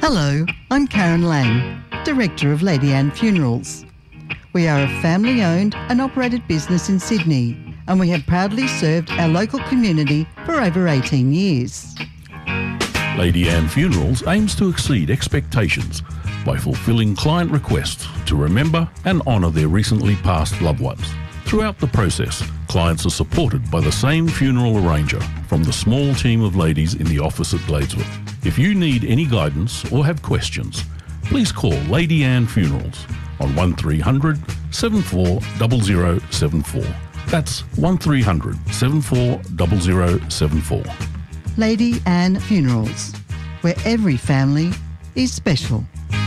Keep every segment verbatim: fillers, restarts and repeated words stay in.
Hello, I'm Karen Lang, Director of Lady Anne Funerals. We are a family-owned and operated business in Sydney, and we have proudly served our local community for over eighteen years. Lady Anne Funerals aims to exceed expectations by fulfilling client requests to remember and honour their recently passed loved ones. Throughout the process, clients are supported by the same funeral arranger from the small team of ladies in the office at Gladesworth. If you need any guidance or have questions, please call Lady Anne Funerals on one three hundred, seven four zero zero seven four. That's one three hundred, seven four zero zero seven four. Lady Anne Funerals, where every family is special.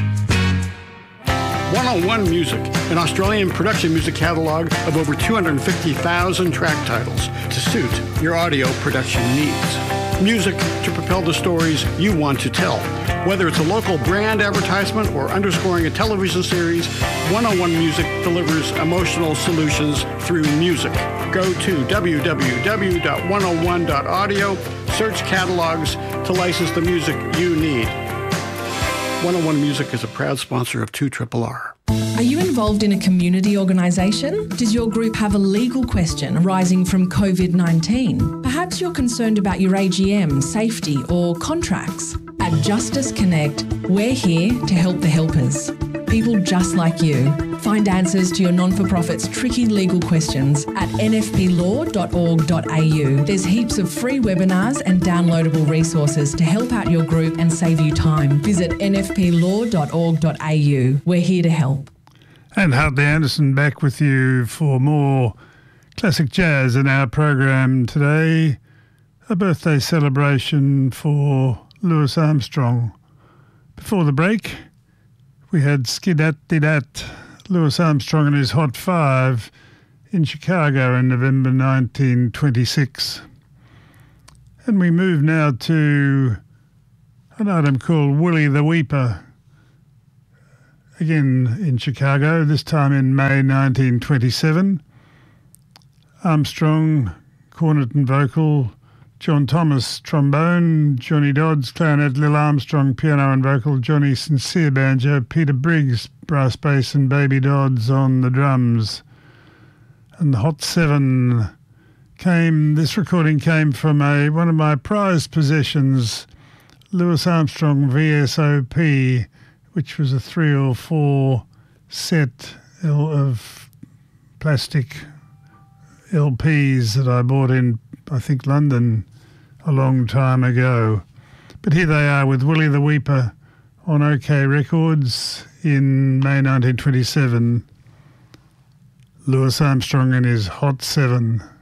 one oh one Music, an Australian production music catalogue of over two hundred fifty thousand track titles to suit your audio production needs. Music to propel the stories you want to tell. Whether it's a local brand advertisement or underscoring a television series, one oh one Music delivers emotional solutions through music. Go to w w w dot one oh one dot audio, search catalogs to license the music you need. one oh one Music is a proud sponsor of two R R R. Are you involved in a community organisation? Does your group have a legal question arising from covid nineteen? Perhaps you're concerned about your A G M, safety or contracts. At Justice Connect, we're here to help the helpers. People just like you. Find answers to your non-for-profit's tricky legal questions at n f p law dot org dot a u. There's heaps of free webinars and downloadable resources to help out your group and save you time. Visit n f p law dot org dot a u. We're here to help. And Hartley Anderson back with you for more classic jazz in our program today. A birthday celebration for Louis Armstrong. Before the break, we had Skidat-Didat, Louis Armstrong and his Hot Five in Chicago in November nineteen twenty-six. And we move now to an item called Willie the Weeper, again in Chicago, this time in May nineteen twenty-seven. Armstrong, cornet and vocal, John Thomas, trombone, Johnny Dodds, clarinet, Lil Armstrong, piano and vocal, Johnny Sincere, banjo, Peter Briggs, brass bass, and Baby Dodds on the drums. And the Hot Seven came, this recording came from a one of my prized possessions, Louis Armstrong V S O P, which was a three or four set of plastic L Ps that I bought in, I think, London a long time ago. But here they are with Willie the Weeper on OK Records in May nineteen twenty-seven. Louis Armstrong and his Hot Seven.